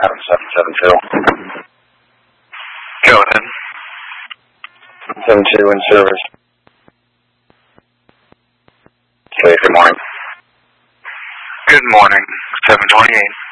Adam 772. Go ahead. 72 in service. Okay, good morning. Good morning, 728.